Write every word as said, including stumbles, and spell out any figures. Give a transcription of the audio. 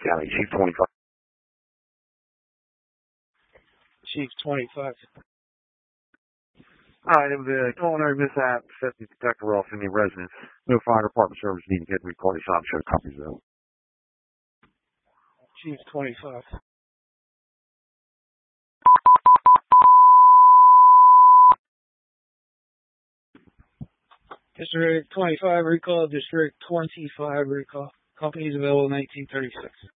County, Chief twenty-five. Chief twenty-five. Alright, it was a culinary mishap. Safety detector off in the residence. No fire department service need to get recorded shop show copies though. Chief twenty-five. District twenty-five recall, District twenty-five recall. Companies available nineteen thirty-six.